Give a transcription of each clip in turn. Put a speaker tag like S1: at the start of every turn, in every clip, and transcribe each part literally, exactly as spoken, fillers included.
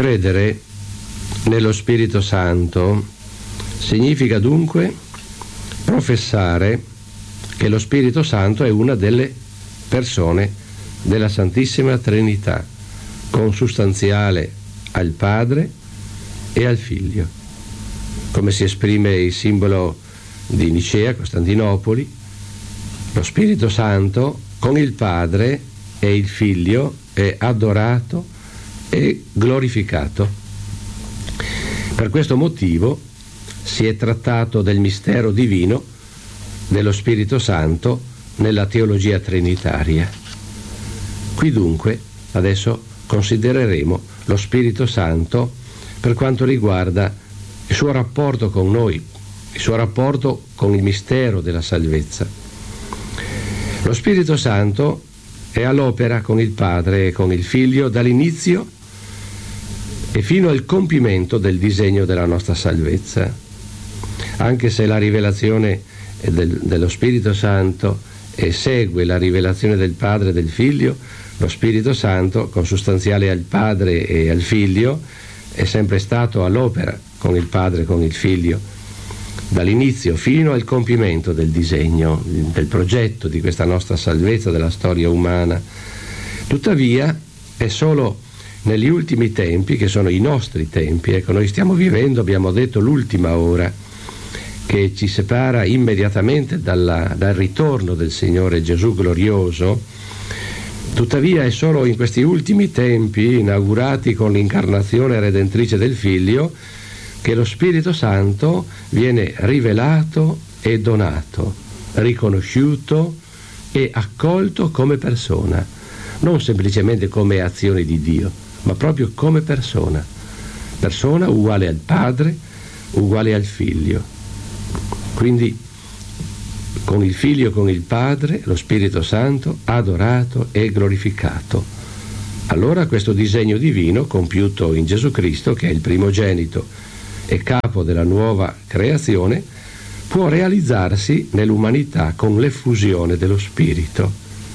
S1: Credere nello Spirito Santo significa dunque professare che lo Spirito Santo è una delle persone della Santissima Trinità, consustanziale al Padre e al Figlio. Come si esprime il simbolo di Nicea, Costantinopoli, lo Spirito Santo con il Padre e il Figlio è adorato e glorificato. Per questo motivo si è trattato del mistero divino dello Spirito Santo nella teologia trinitaria. Qui dunque adesso considereremo lo Spirito Santo per quanto riguarda il suo rapporto con noi, il suo rapporto con il mistero della salvezza. Lo Spirito Santo è all'opera con il Padre e con il Figlio dall'inizio e fino al compimento del disegno della nostra salvezza. Anche se la rivelazione del, dello Spirito Santo e segue la rivelazione del Padre e del Figlio, lo Spirito Santo, consustanziale al Padre e al Figlio, è sempre stato all'opera con il Padre e con il Figlio, dall'inizio fino al compimento del disegno, del progetto di questa nostra salvezza, della storia umana. Tuttavia è solo negli ultimi tempi, che sono i nostri tempi, ecco, noi stiamo vivendo, abbiamo detto, l'ultima ora, che ci separa immediatamente dalla, dal ritorno del Signore Gesù glorioso. Tuttavia è solo in questi ultimi tempi, inaugurati con l'incarnazione redentrice del Figlio, che lo Spirito Santo viene rivelato e donato, riconosciuto e accolto come persona, non semplicemente come azione di Dio, ma proprio come persona, persona uguale al Padre, uguale al Figlio. Quindi con il Figlio e con il Padre, lo Spirito Santo, adorato e glorificato. Allora questo disegno divino, compiuto in Gesù Cristo, che è il primogenito e capo della nuova creazione, può realizzarsi nell'umanità con l'effusione dello Spirito.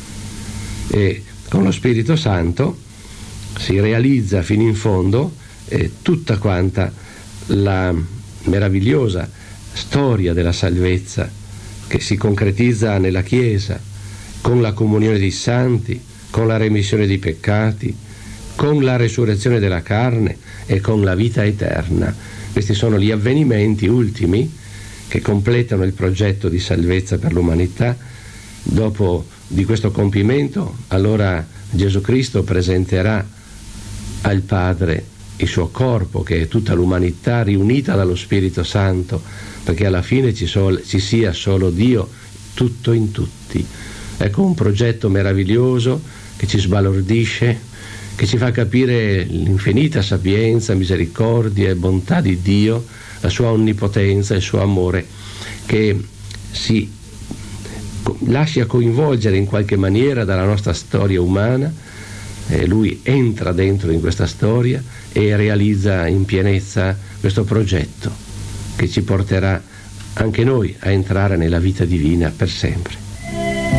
S1: E con lo Spirito Santo si realizza fino in fondo eh, tutta quanta la meravigliosa storia della salvezza che si concretizza nella Chiesa, con la comunione dei santi, con la remissione dei peccati, con la resurrezione della carne e con la vita eterna. Questi sono gli avvenimenti ultimi che completano il progetto di salvezza per l'umanità. Dopo di questo compimento, allora Gesù Cristo presenterà al Padre il suo corpo, che è tutta l'umanità riunita dallo Spirito Santo, perché alla fine ci, sol- ci sia solo Dio, tutto in tutti. Ecco un progetto meraviglioso che ci sbalordisce, che ci fa capire l'infinita sapienza, misericordia e bontà di Dio, la sua onnipotenza, il suo amore, che si lascia coinvolgere in qualche maniera dalla nostra storia umana. E lui entra dentro in questa storia e realizza in pienezza questo progetto che ci porterà anche noi a entrare nella vita divina per sempre.